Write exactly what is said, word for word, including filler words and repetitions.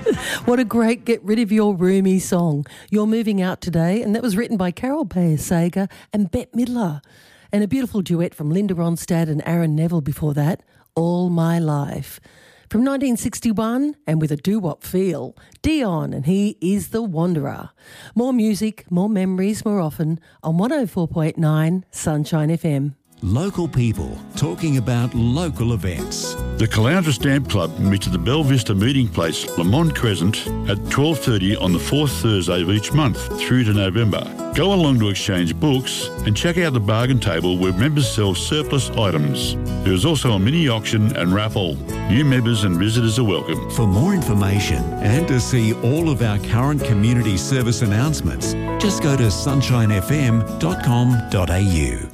What a great Get Rid of Your Roomie song. You're Moving Out Today, and that was written by Carol Bayer-Sager and Bette Midler. And a beautiful duet from Linda Ronstadt and Aaron Neville before that, All My Life. From nineteen sixty-one, and with a doo-wop feel, Dion, and he is The Wanderer. More music, more memories, more often on one oh four point nine Sunshine F M. Local people talking about local events. The Caloundra Stamp Club meets at the Belle Vista Meeting Place, Lamont Crescent, at twelve thirty on the fourth Thursday of each month through to November. Go along to exchange books and check out the bargain table where members sell surplus items. There is also a mini auction and raffle. New members and visitors are welcome. For more information and to see all of our current community service announcements, just go to sunshine f m dot com dot a u.